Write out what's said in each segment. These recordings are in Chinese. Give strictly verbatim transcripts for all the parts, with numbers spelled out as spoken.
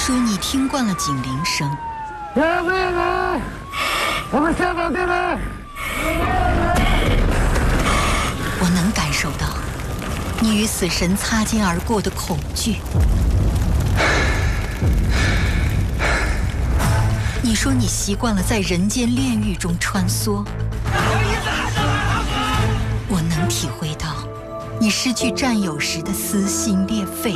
说你听惯了警铃声， 下面来，我们下岗队来。 我能感受到你与死神擦肩而过的恐惧。你说你习惯了在人间炼狱中穿梭，我能体会到你失去战友时的撕心裂肺。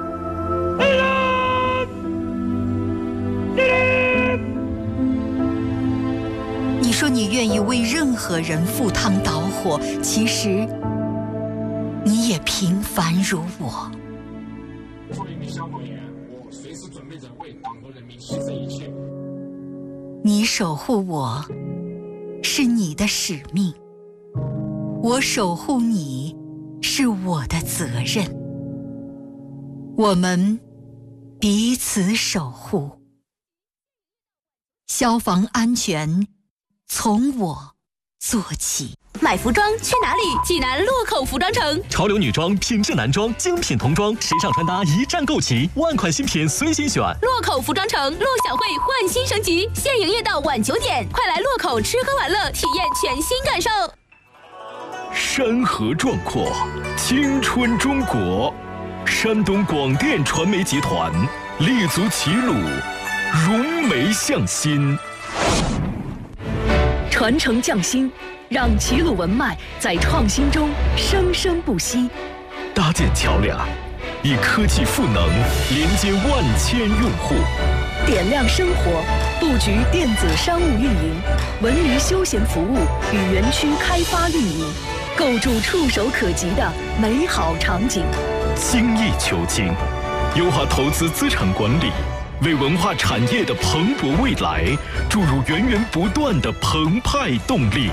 你说你愿意为任何人赴汤蹈火，其实你也平凡如我。 作为一名消防员，我随时准备着为党和人民牺牲一切。 你守护我，是你的使命；我守护你，是我的责任。我们彼此守护，消防安全从我做起。 买服装去哪里？济南路口服装城。 潮流女装、品质男装、精品童装，时尚穿搭一站购齐，万款新品随心选。 路口服装城，陆小慧焕新升级，现营业到晚九点，快来路口吃喝玩乐，体验全新感受。 山河壮阔，青春中国。山东广电传媒集团立足齐鲁，融媒向心， 传承匠心，让齐鲁文脉在创新中生生不息。 搭建桥梁，以科技赋能连接万千用户。 点亮生活，布局电子商务运营、文娱休闲服务与园区开发运营，构筑触手可及的美好场景。 精益求精，优化投资资产管理，为文化产业的蓬勃未来注入源源不断的澎湃动力。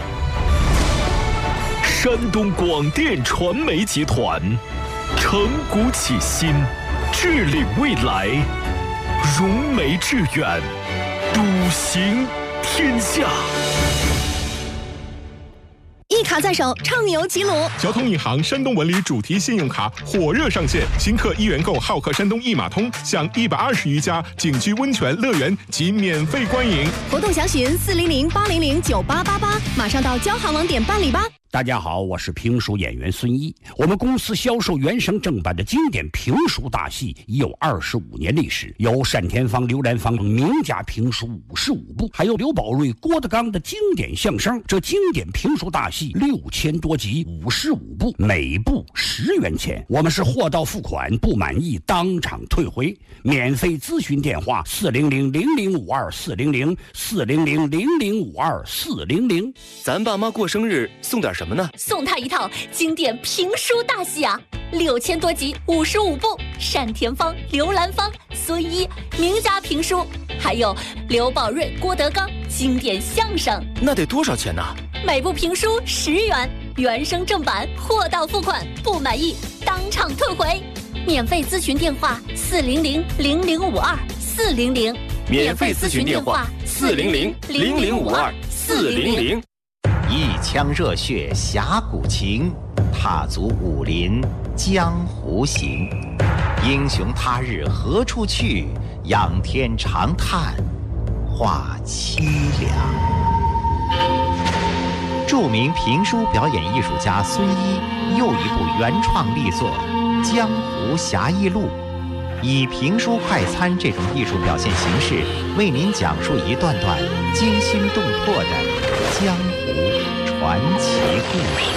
山东广电传媒集团，承古启新，治理未来，融媒致远，笃行天下。 一卡在手，畅游齐鲁。 交通银行山东文旅主题信用卡火热上线，新客一元购好客山东一码通，享一百二十余家景区温泉乐园及免费观影。 活动详询四零零八零零九八八八，马上到交行网点办理吧。 大家好，我是评书演员孙一。我们公司销售原声正版的经典评书大戏已有二十五年历史，有单田芳、刘兰芳等名家评书五十五部，还有刘宝瑞、郭德纲的经典相声。这经典评书大戏六千多集，五十五部，每部十元钱。我们是货到付款，不满意当场退回。免费咨询电话：四零零零零五二四零零四零零零零五二四零零。 咱爸妈过生日送点什么呢？ 送他一套经典评书大戏啊，六千多集，五十五部，单田芳、刘兰芳、孙一名家评书，还有刘宝瑞、郭德纲经典相声。 那得多少钱呢？ 每部评书十元，原声正版，货到付款，不满意当场退回。免费咨询电话：四零零零零五二四零零。 免费咨询电话：四零零零零五二四零零。 一腔热血侠骨情，踏足武林江湖行。英雄他日何处去？仰天长叹话凄凉。著名评书表演艺术家孙一又一部原创力作《江湖侠义录》，以评书快餐这种艺术表现形式，为您讲述一段段惊心动魄的江湖传奇故事。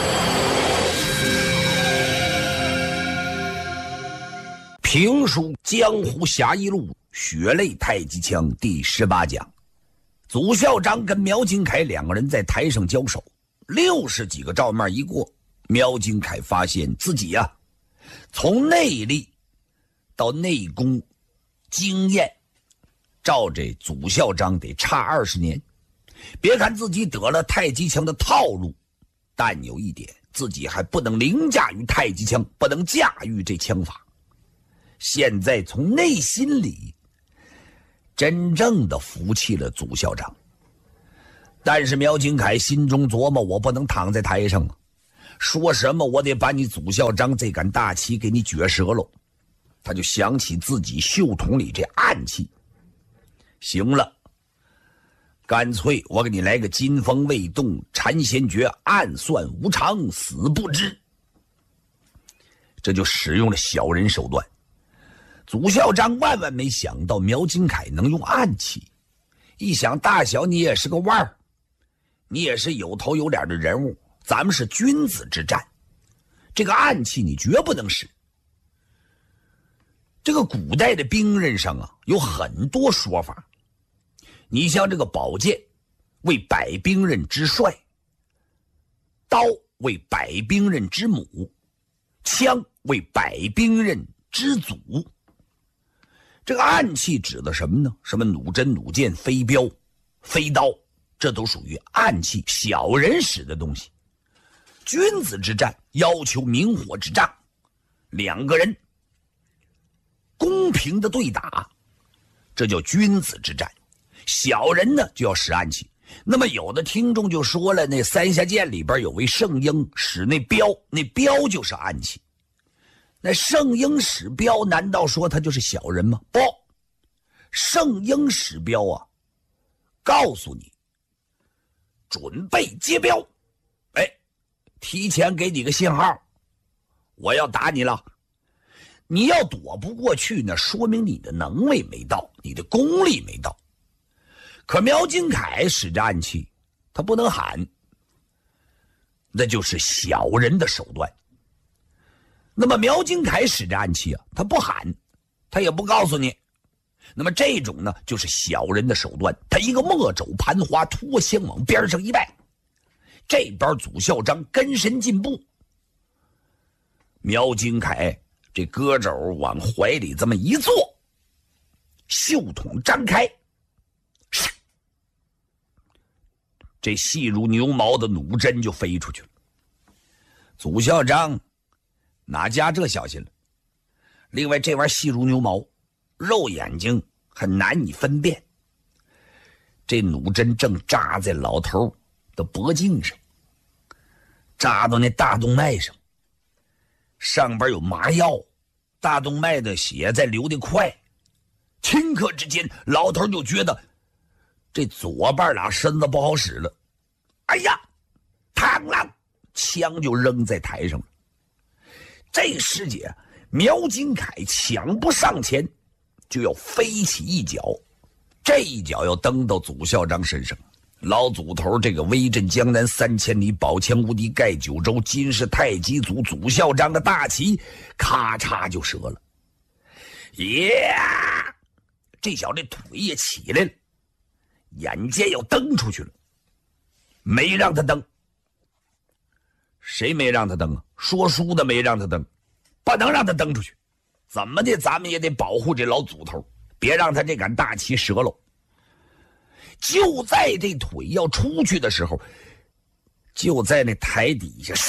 评书《江湖侠义录》血泪太极枪第十八讲，祖校长跟苗金凯两个人在台上交手，六十几个照面一过，苗金凯发现自己呀、啊，从内力到内功经验，照这祖校长得差二十年。别看自己得了太极枪的套路，但有一点，自己还不能凌驾于太极枪，不能驾驭这枪法。现在从内心里真正的服气了祖校长，但是苗金凯心中琢磨，我不能躺在台上啊，说什么我得把你祖校长这杆大旗给你撅折喽。 他就想起自己袖筒里这暗器。行了，干脆我给你来个金风未动，禅先觉，暗算无常，死不知。这就使用了小人手段。祖校长万万没想到苗金凯能用暗器，一想大小你也是个腕儿，你也是有头有脸的人物，咱们是君子之战，这个暗器你绝不能使。这个古代的兵刃上啊有很多说法，你像这个宝剑为百兵刃之帅，刀为百兵刃之母，枪为百兵刃之祖。这个暗器指的什么呢？什么弩针、弩箭、飞镖、飞刀，这都属于暗器，小人使的东西。君子之战要求明火之仗，两个人公平的对打，这叫君子之战。小人呢就要使暗器。那么有的听众就说了，那三下剑里边有位圣婴使那镖，那镖就是暗器。那圣婴使镖难道说他就是小人吗？不，圣婴使镖啊，告诉你准备接镖，哎，提前给你个信号，我要打你了。你要躲不过去呢，说明你的能力没到，你的功力没到。可苗金凯使着暗器，他不能喊，那就是小人的手段。那么苗金凯使着暗器啊，他不喊，他也不告诉你，那么这种呢就是小人的手段。他一个墨肘盘花，脱香往边上一拜，这边祖校章跟神进步，苗金凯这胳肘往怀里这么一坐，袖筒张开，这细如牛毛的弩针就飞出去了。祖校章哪家这小心了？另外这玩意儿细如牛毛，肉眼睛很难以分辨。这弩针正扎在老头的脖颈上，扎到那大动脉上，上边有麻药，大动脉的血在流得快。顷刻之间，老头就觉得这左半拉身子不好使了。哎呀，嘡啷，枪就扔在台上了。这时节，苗金凯抢不上前，就要飞起一脚，这一脚要蹬到祖校章身上。老祖头这个威震江南三千里，宝枪无敌盖九州，今世太极祖祖校章的大旗咔嚓就折了。呀，这小子腿也起来了，眼见要蹬出去了，没让他蹬。谁没让他蹬啊？说书的没让他蹬，不能让他蹬出去。怎么的，咱们也得保护这老祖头，别让他这杆大旗折喽。就在这腿要出去的时候，就在那台底下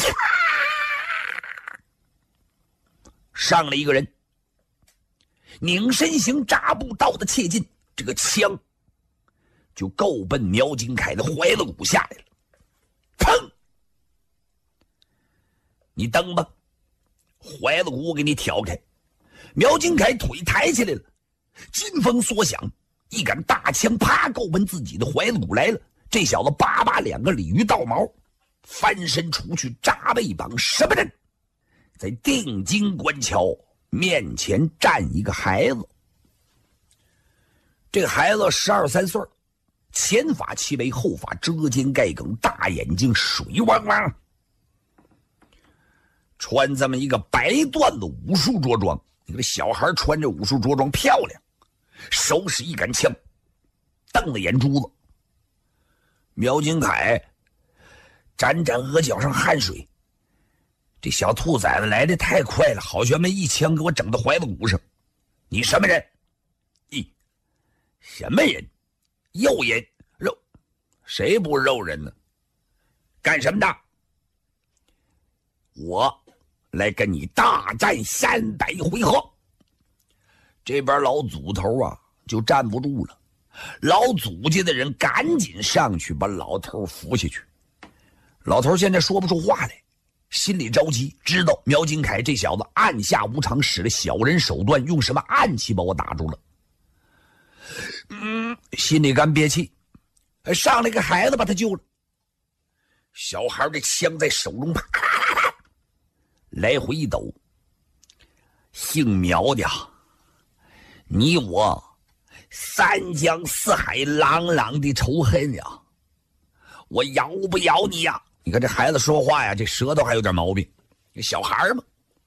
上了一个人，拧身形，扎步到的切近，这个枪就够奔苗金凯的怀子骨下来了。砰！你蹬吧，怀子骨我给你挑开。苗金凯腿抬起来了，金风缩响，一杆大枪啪够奔自己的怀子骨来了。这小子叭叭两个鲤鱼倒毛，翻身出去扎背膀，什么人在定睛观瞧，面前站一个孩子。这个孩子十二三岁，前发齐眉，后发遮肩盖梗，大眼睛水汪汪，穿这么一个白缎的武术着装。你个小孩穿着武术着装漂亮，手使一杆枪，瞪着眼珠子。苗金凯沾沾额角上汗水，这小兔崽子来的太快了，好悬没一枪给我整到怀子骨上。你什么人？咦，什么人？肉人，肉，谁不肉人呢？干什么的？我来跟你大战三百回合。这边老祖头啊就站不住了，老祖家的人赶紧上去把老头扶下去。老头现在说不出话来， 心里着急，知道苗金凯这小子暗下无常，使了小人手段，用什么暗器把我打住了。嗯，心里干憋气，上来个孩子把他救了。小孩这枪在手中啪啪啪来回一抖。姓苗的，你我三江四海朗朗的仇恨呀，我咬不咬你呀？你看这孩子说话呀，这舌头还有点毛病。小孩嘛，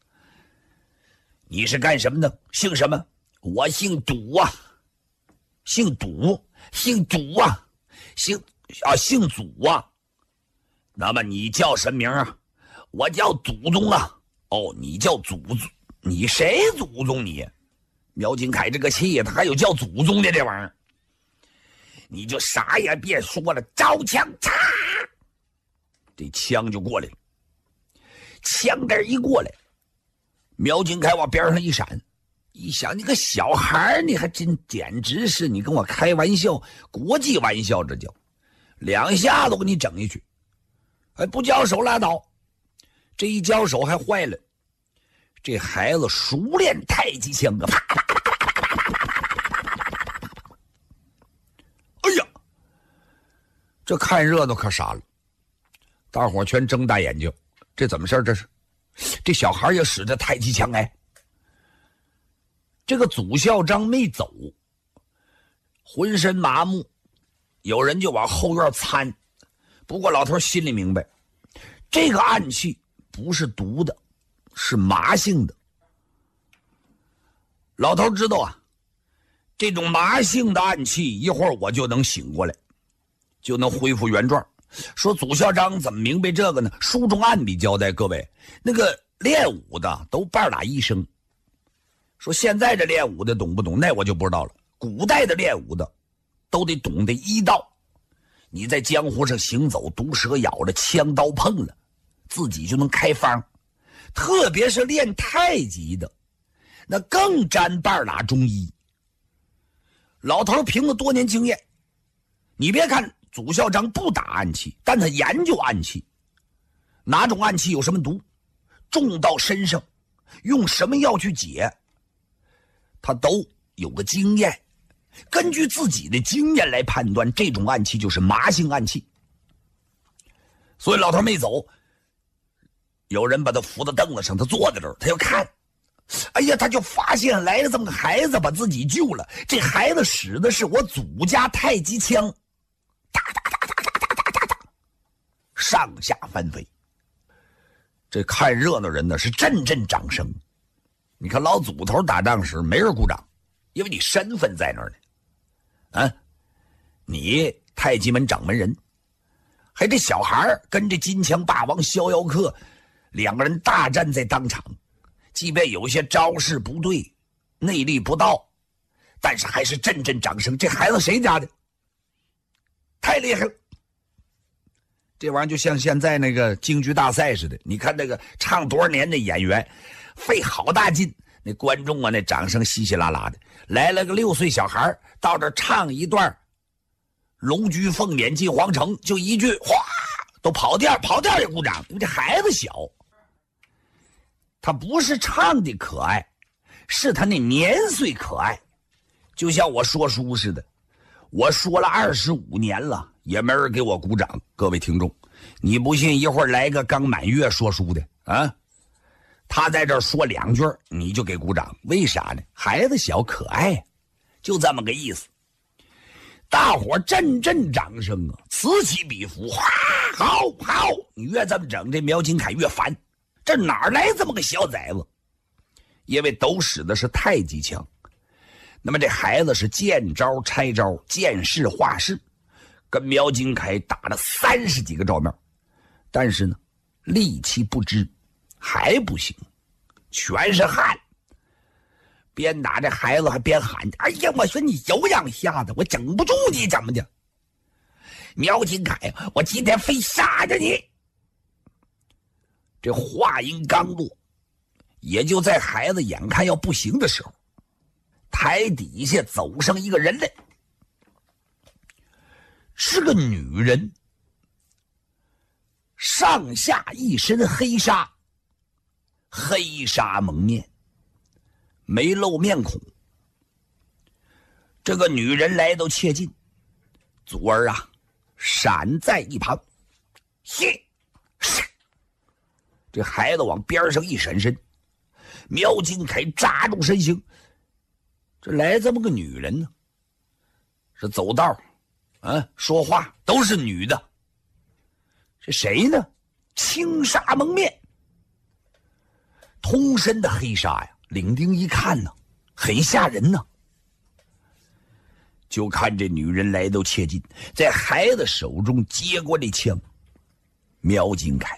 你是干什么的？姓什么？我姓赌啊，姓赌，姓赌啊，姓啊姓祖啊。那么你叫什么名啊？我叫祖宗啊。哦，你叫祖宗，你谁祖宗你？苗金凯这个气，他还有叫祖宗的这玩意儿。你就啥也别说了，招枪，嚓！这枪就过来了。枪这一过来，苗金凯往边上一闪，一想，你个小孩，你还真简直是你跟我开玩笑，国际玩笑，这叫两下子给你整下去。哎，不交手拉倒，这一交手还坏了。这孩子熟练太极枪啊！哎呀，这看热闹可傻了，大伙全睁大眼睛，这怎么事？这是这小孩也使着太极枪哎。这个祖孝章没走，浑身麻木，有人就往后院参。不过老头心里明白，这个暗器不是毒的，是麻性的。老头知道啊，这种麻性的暗器一会儿我就能醒过来，就能恢复原状。说祖孝章怎么明白这个呢？书中暗笔交代各位，那个练武的都半打一生。说现在这练武的懂不懂？那我就不知道了。古代的练武的都得懂得医道。你在江湖上行走，毒蛇咬了，枪刀碰了，自己就能开方。特别是练太极的，那更沾半拉中医。老头凭了多年经验，你别看祖孝章不打暗器，但他研究暗器，哪种暗器有什么毒，中到身上用什么药去解，他都有个经验。根据自己的经验来判断，这种暗器就是麻性暗器。所以老头没走，有人把他扶到凳子上，他坐在这儿，他要看。哎呀，他就发现来了这么个孩子，把自己救了。这孩子使的是我祖家太极枪，哒哒哒哒哒哒哒哒哒，上下翻飞。这看热闹人呢是阵阵掌声。你看老祖头打仗时没人鼓掌，因为你身份在那儿呢。啊，你太极门掌门人，还这小孩跟这金枪霸王逍遥客两个人大战在当场，即便有些招式不对，内力不到，但是还是阵阵掌声。这孩子谁家的？太厉害了！这玩意儿就像现在那个京剧大赛似的，你看那个唱多少年的演员，费好大劲，那观众啊，那掌声稀稀拉拉的。来了个六岁小孩到这唱一段龙驹凤辇进皇城，就一句哗，都跑调，跑调也鼓掌，因为这孩子小。他不是唱的可爱，是他那年岁可爱。就像我说书似的，我说了二十五年了，也没人给我鼓掌。各位听众，你不信一会儿来个刚满月说书的啊，他在这儿说两句你就给鼓掌，为啥呢？孩子小可爱，就这么个意思。大伙阵阵掌声啊，此起彼伏，哗，好好，你越这么整，这苗金凯越烦。这哪来这么个小崽子？因为都使的是太极枪，那么这孩子是见招拆招，见势化势，跟苗金凯打了三十几个照面，但是呢，力气不支，还不行，全是汗。边打这孩子还边喊：“哎呀，我说你有两下子，我整不住你怎么的？苗金凯，我今天非杀着你！”这话音刚落，也就在孩子眼看要不行的时候，台底下走上一个人来，是个女人， 上下一身黑纱，黑纱蒙面，没露面孔。这个女人来到切近，祖儿啊闪在一旁，嘿，这孩子往边上一闪身，苗金凯扎住身形。这来这么个女人呢，是走道啊，说话都是女的。是谁呢？青纱蒙面，通身的黑纱呀，领丁一看呢，很吓人呢。就看这女人来到切近，在孩子手中接过这枪。苗金凯，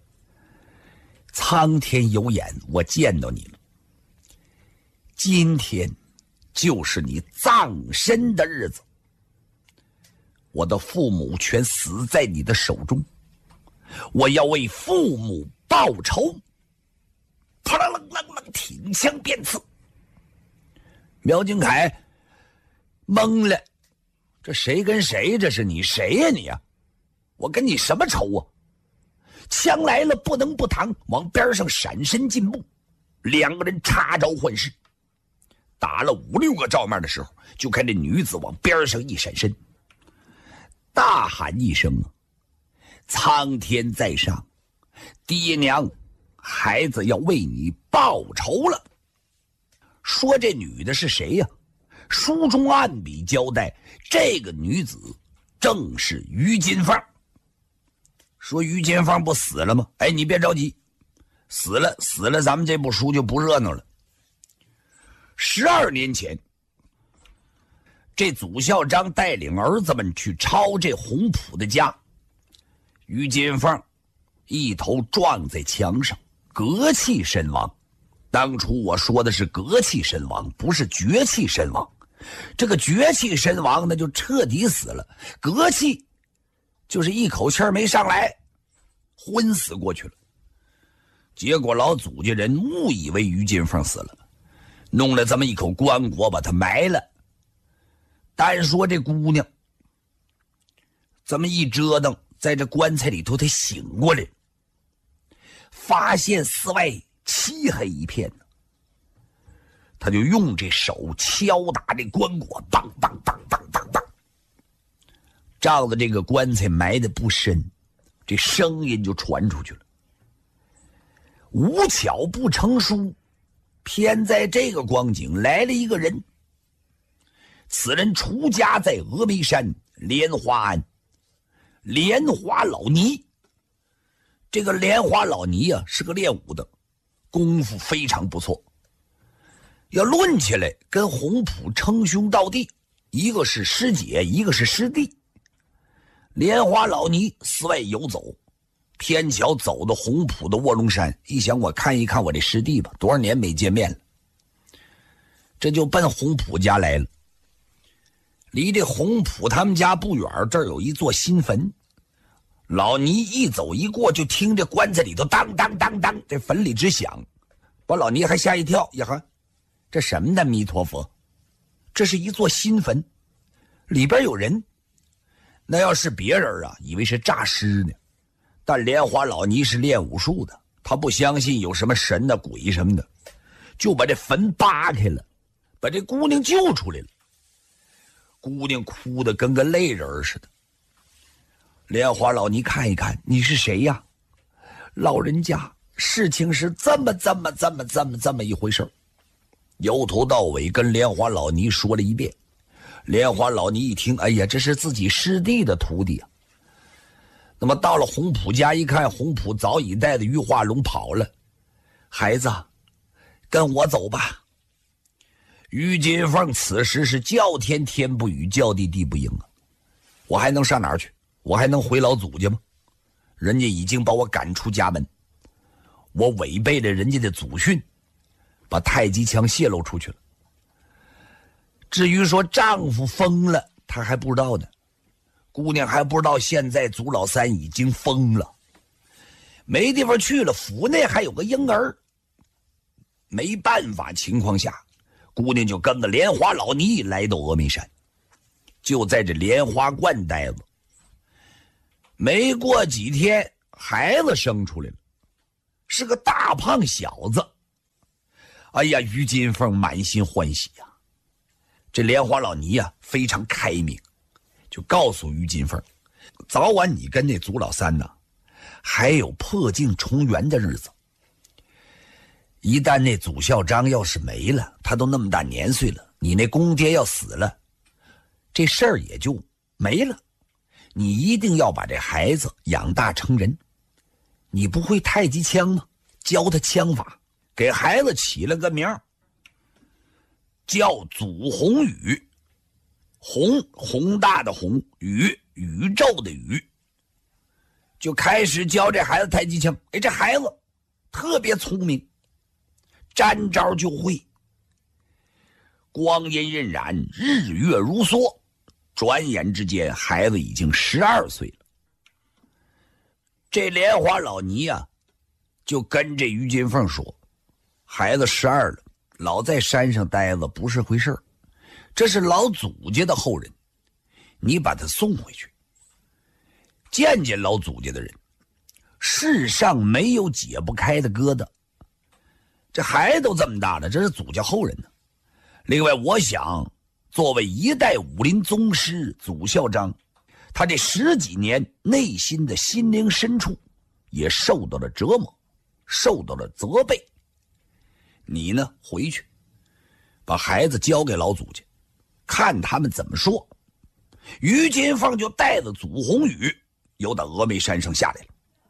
苍天有眼，我见到你了。今天就是你葬身的日子，我的父母全死在你的手中，我要为父母报仇。啪啦楞楞楞，挺枪便刺。苗金凯懵了，这谁跟谁？这是你谁呀、啊、你呀、啊？我跟你什么仇啊？枪来了不能不挡，往边上闪身进步，两个人插招换式，打了五六个照面的时候，就看这女子往边上一闪身，大喊一声：苍天在上，爹娘，孩子要为你报仇了。说这女的是谁呀、啊？书中暗笔交代，这个女子正是于金凤。说于金凤不死了吗？哎，你别着急，死了死了，咱们这部书就不热闹了。十二年前，这祖孝章带领儿子们去抄这洪普的家，于金凤一头撞在墙上，隔气身亡。当初我说的是隔气身亡，不是绝气身亡。这个绝气身亡那就彻底死了，隔气就是一口气儿没上来，昏死过去了。结果老祖家人误以为于金凤死了，弄了这么一口棺椁把他埋了。单说这姑娘这么一折腾，在这棺材里头他醒过来，发现寺外漆黑一片，他就用这手敲打这棺椁，当当当当当当，仗着这个棺材埋得不深，这声音就传出去了。无巧不成书，偏在这个光景来了一个人。此人出家在峨眉山莲花庵，莲花老尼。这个莲花老尼啊，是个练武的，功夫非常不错。要论起来，跟洪普称兄道弟，一个是师姐，一个是师弟。莲花老尼寺外游走，偏巧走到洪普的卧龙山，一想我看一看我这师弟吧，多少年没见面了，这就奔洪普家来了。离这洪普他们家不远，这儿有一座新坟。老尼一走一过，就听这棺材里头当当当当，这坟里直响，把老尼还吓一跳。呀哈，这什么呢？弥陀佛，这是一座新坟，里边有人。那要是别人啊，以为是诈尸呢。但莲花老尼是练武术的，他不相信有什么神的鬼什么的，就把这坟扒开了，把这姑娘救出来了。姑娘哭得跟个泪人似的。莲花老尼看一看，你是谁呀？老人家，事情是这么这么这么这么这么一回事，由头到尾跟莲花老尼说了一遍。莲花老尼一听，哎呀，这是自己师弟的徒弟啊。那么到了洪普家一看，洪普早已带着于化龙跑了。孩子，跟我走吧。于金凤此时是叫天天不语，叫地地不应啊！我还能上哪儿去？我还能回老祖家吗？人家已经把我赶出家门，我违背了人家的祖训，把太极枪泄露出去了。至于说丈夫疯了，她还不知道呢。姑娘还不知道现在祖老三已经疯了，没地方去了，府内还有个婴儿。没办法情况下，姑娘就跟着莲花老尼来到峨眉山，就在这莲花观待着。没过几天， 孩子生出来了，是个大胖小子。哎呀，于金凤满心欢喜呀、啊。这莲花老尼呀、啊、非常开明，就告诉于金凤，早晚你跟那祖老三呢还有破镜重圆的日子。一旦那祖孝章要是没了，他都那么大年岁了，你那公爹要死了，这事儿也就没了。你一定要把这孩子养大成人。你不会太极枪吗？教他枪法，给孩子起了个名儿，叫祖宏宇。宏宏大的宏，宇宇宙的宇。就开始教这孩子太极枪。哎，这孩子特别聪明，沾招就会。光阴荏苒，日月如梭，转眼之间孩子已经十二岁了。这莲花老尼啊就跟这于金凤说，孩子十二了，老在山上待着不是回事儿，这是老祖家的后人，你把他送回去，见见老祖家的人，世上没有解不开的疙瘩。这孩子都这么大了，这是祖家后人呢。另外我想，作为一代武林宗师祖孝章，他这十几年内心的心灵深处也受到了折磨，受到了责备。你呢，回去把孩子交给老祖家，看他们怎么说。于金凤就带着祖宏宇由到峨眉山上下来了。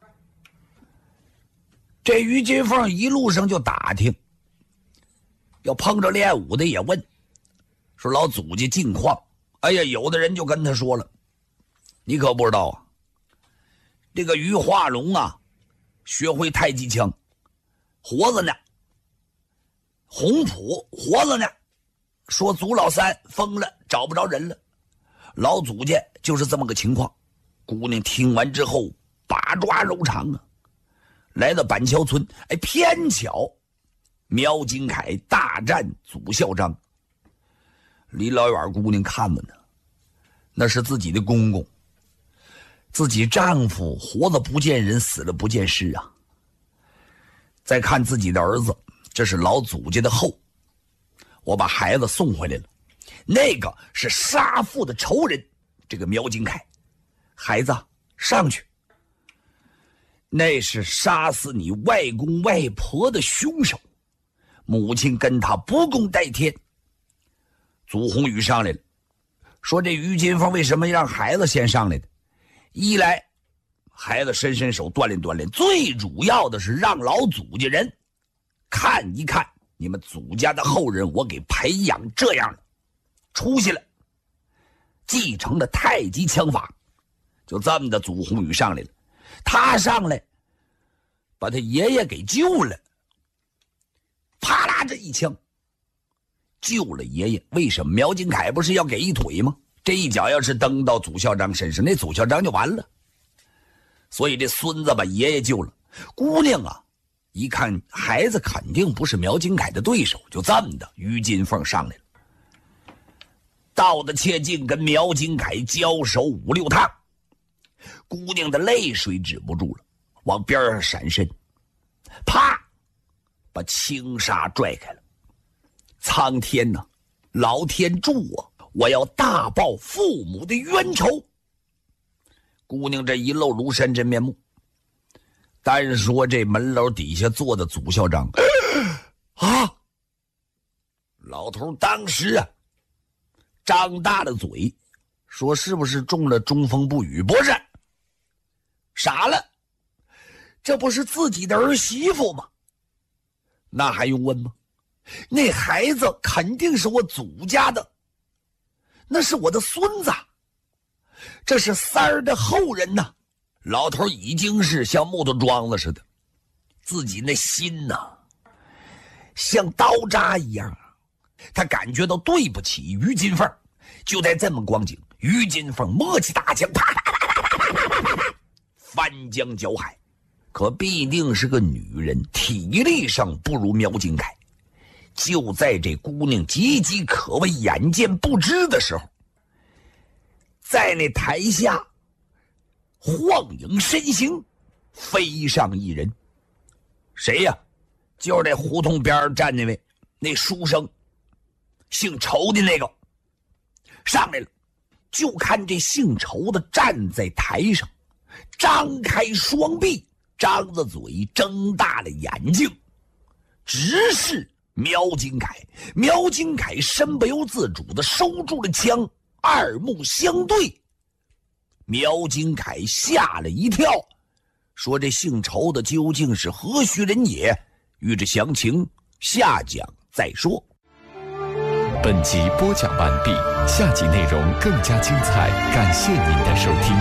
这于金凤一路上就打听，要碰着练武的也问，说老祖家近况。哎呀，有的人就跟他说了，你可不知道啊，这个于化龙啊学会太极枪，活着呢，洪普活着呢，说祖老三疯了，找不着人了。老祖家就是这么个情况。姑娘听完之后八抓肉肠啊，来到板桥村，哎，偏巧苗金凯大战祖孝章。离老远姑娘看着呢，那是自己的公公，自己丈夫活了不见人，死了不见尸啊。再看自己的儿子，这是老祖家的后，我把孩子送回来了。那个是杀父的仇人，这个苗金凯，孩子上去，那是杀死你外公外婆的凶手，母亲跟他不共戴天。祖宏宇上来了，说这于金凤为什么让孩子先上来的？一来孩子伸伸手锻炼锻炼，最主要的是让老祖家人看一看你们祖家的后人我给培养这样的出息了，继承了太极枪法。就这么的，祖宏宇上来了，他上来把他爷爷给救了，啪啦这一枪救了爷爷。为什么？苗金凯不是要给一腿吗？这一脚要是蹬到祖孝章身上，那祖孝章就完了。所以这孙子把爷爷救了。姑娘啊一看孩子肯定不是苗金凯的对手，就这么的，于金凤上来了，到的切近跟苗金凯交手五六趟。姑娘的泪水止不住了，往边上闪身，啪把轻纱拽开了。苍天哪，老天助我，我要大报父母的冤仇。姑娘这一露庐山真面目。单说这门楼底下坐的祖孝章啊，老头当时啊张大了嘴，说是不是中了中风不语？不是，傻了，这不是自己的儿媳妇吗？那还用问吗？那孩子肯定是我祖家的，那是我的孙子，这是三儿的后人呐。老头已经是像木头桩子似的，自己那心呐像刀扎一样，他感觉到对不起于金凤。就在这么光景，于金凤摸起大枪，啪啪啪啪啪啪啪啪啪，翻江搅海。可必定是个女人，体力上不如苗金凯。就在这姑娘岌岌可危、眼见不知的时候，在那台下晃影身形， 飞上一人。谁呀？就是这胡同边上站那位，那书生，姓仇的那个，上来了。就看这姓仇的站在台上，张开双臂，张着嘴，睁大了眼睛，直视苗金凯。苗金凯身不由自主地收住了枪，二目相对。苗金凯吓了一跳，说这姓仇的究竟是何许人也？欲知详情，下讲再说。 本集播讲完毕，下集内容更加精彩，感谢您的收听。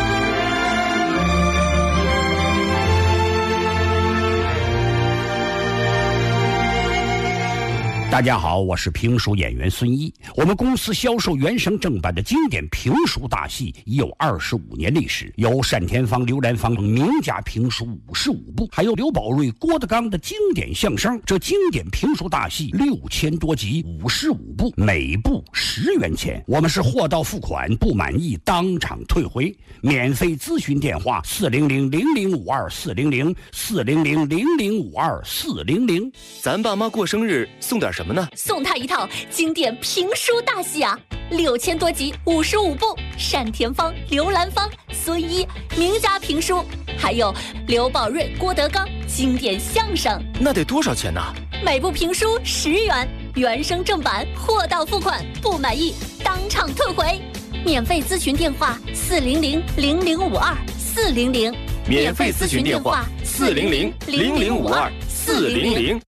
大家好，我是评书演员孙一。我们公司销售原声正版的经典评书大戏已有二十五年历史，有单田芳、刘兰芳等名家评书五十五部，还有刘宝瑞、郭德纲的经典相声。这经典评书大戏六千多集，五十五部，每部十元钱。我们是货到付款，不满意当场退回。免费咨询电话：四零零零零五二四零零四零零零零五二四零零。 咱爸妈过生日送点什么呢？ 送他一套经典评书大戏啊，六千多集，五十五部，单田芳、刘兰芳、孙一名家评书，还有刘宝瑞、郭德纲经典相声。 那得多少钱呢？ 每部评书十元，原声正版，货到付款，不满意当场退回。免费咨询电话：四零零零零五二四零零。 免费咨询电话：四零零零零五二四零零。